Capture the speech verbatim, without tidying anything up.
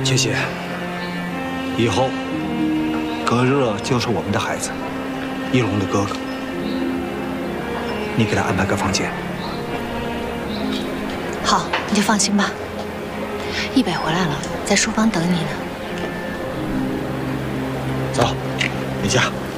缺血，以后葛热就是我们的孩子，一龙的哥哥。你给他安排个房间。 好，你就放心吧。一北回来了，在书房等你呢。 走，回家。